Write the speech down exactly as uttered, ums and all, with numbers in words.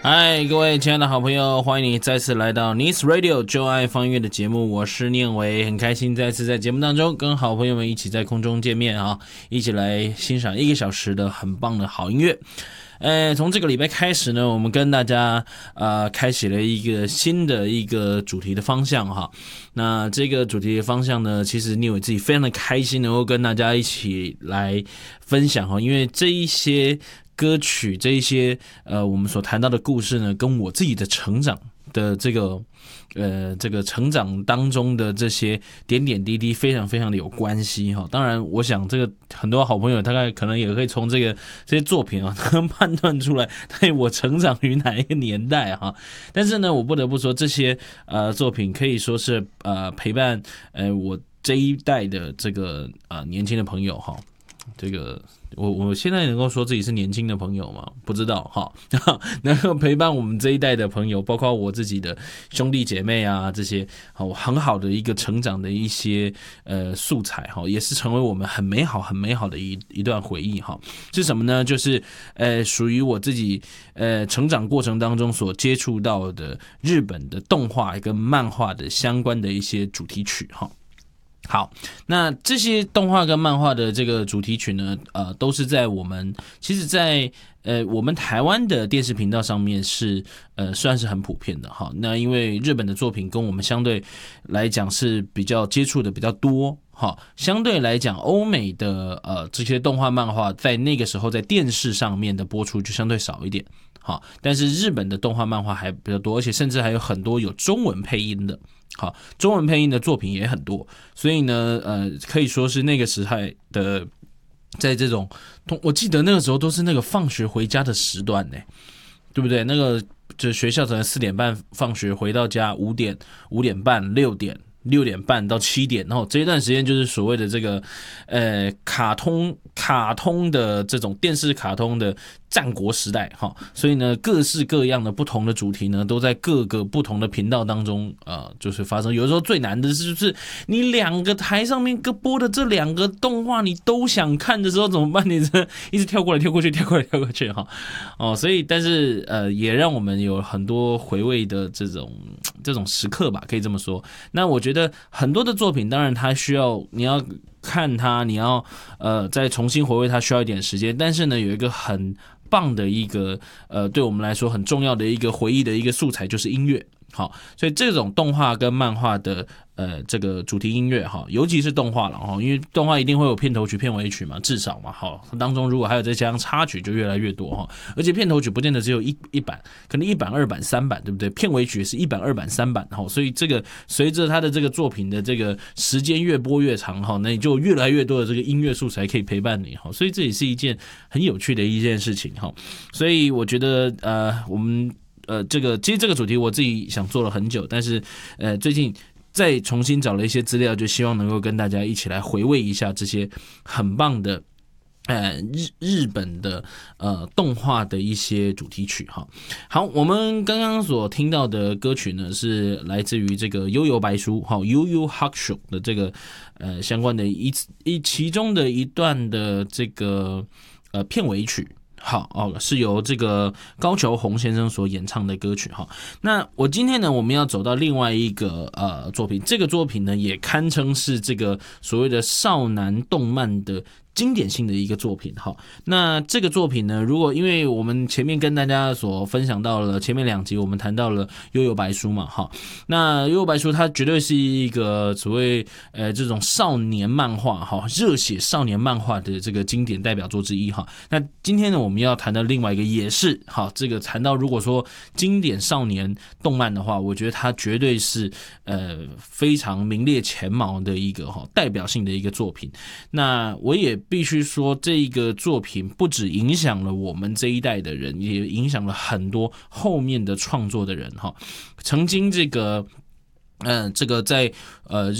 嗨，各位亲爱的好朋友，欢迎你再次来到 Nice Radio 就爱放音乐的节目，我是念维，很开心再次在节目当中跟好朋友们一起在空中见面啊，一起来欣赏一个小时的很棒的好音乐。呃，从这个礼拜开始呢，我们跟大家呃开启了一个新的一个主题的方向哈。那这个主题的方向呢，其实念维自己非常的开心能够跟大家一起来分享哈，因为这一些歌曲这一些呃我们所谈到的故事呢，跟我自己的成长的这个呃这个成长当中的这些点点滴滴非常非常的有关系哈。当然我想这个很多好朋友大概可能也可以从这个这些作品啊判断出来对我成长于哪一个年代哈。但是呢我不得不说这些呃作品可以说是呃陪伴呃我这一代的这个呃年轻的朋友哈。这个我我现在能够说自己是年轻的朋友吗？不知道哈，能够陪伴我们这一代的朋友，包括我自己的兄弟姐妹啊，这些好很好的一个成长的一些呃素材哈，也是成为我们很美好很美好的一一段回忆哈。是什么呢？就是呃属于我自己呃成长过程当中所接触到的日本的动画跟漫画的相关的一些主题曲哈。好，那这些动画跟漫画的这个主题曲呢，呃，都是在我们其实在呃我们台湾的电视频道上面是呃算是很普遍的哈。那因为日本的作品跟我们相对来讲是比较接触的比较多哈，相对来讲欧美的呃这些动画漫画在那个时候在电视上面的播出就相对少一点。好，但是日本的动画漫画还比较多，而且甚至还有很多有中文配音的，好，中文配音的作品也很多，所以呢，呃，可以说是那个时代的，在这种，我记得那个时候都是那个放学回家的时段呢，对不对？那个就学校可能四点半放学回到家，五点、五点半、六点。六点半到七点，然后这一段时间就是所谓的这个，呃，卡通卡通的这种电视卡通的战国时代哈，所以呢，各式各样的不同的主题呢，都在各个不同的频道当中，呃，就是发生。有的时候最难的是，就是你两个台上面各播的这两个动画，你都想看的时候怎么办？你这一直跳过来跳过去，跳过来跳过去哈，哦，所以但是呃，也让我们有很多回味的这种这种时刻吧，可以这么说。那我觉得很多的作品，当然它需要你要看它，你要呃再重新回味它，需要一点时间。但是呢，有一个很棒的一个呃，对我们来说很重要的一个回忆的一个素材，就是音乐。好，所以这种动画跟漫画的呃这个主题音乐哈，尤其是动画了哈，因为动画一定会有片头曲、片尾曲嘛，至少嘛，好，当中如果还有再加上插曲，就越来越多哈。而且片头曲不见得只有一一版，可能一版、二版、三版，对不对？片尾曲是一版、二版、三版哈，所以这个随着他的这个作品的这个时间越播越长哈，那你就越来越多的这个音乐素材可以陪伴你哈，所以这也是一件很有趣的一件事情哈。所以我觉得呃我们。呃，这个其实这个主题我自己想做了很久，但是呃最近再重新找了一些资料，就希望能够跟大家一起来回味一下这些很棒的呃日日本的呃动画的一些主题曲哈。好，我们刚刚所听到的歌曲呢，是来自于这个悠悠白书哈悠悠白書的这个呃相关的一一其中的一段的这个呃片尾曲。好哦，是由这个高桥宏先生所演唱的歌曲哈。那我今天呢，我们要走到另外一个呃作品，这个作品呢也堪称是这个所谓的少男动漫的经典性的一个作品哈。那这个作品呢，如果因为我们前面跟大家所分享到了前面两集，我们谈到了幽游白书嘛哈。那幽游白书它绝对是一个所谓呃这种少年漫画哈，热血少年漫画的这个经典代表作之一哈。那今天呢，我们要谈的另外一个也是哈，这个谈到如果说经典少年动漫的话，我觉得它绝对是呃非常名列前茅的一个哈代表性的一个作品。那我也必须说，这个作品不只影响了我们这一代的人，也影响了很多后面的创作的人哈。曾经这个，呃，这个在呃。